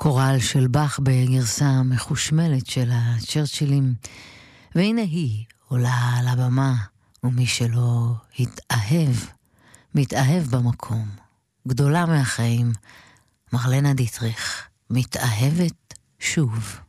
קורל של באך בגרסה מחושמלת של הצ'רצ'ילים, והנה היא עולה על הבמה, ומי שלא מתאהב במקום. גדולה מהחיים, מרלנה דיטריך, מתאהבת שוב.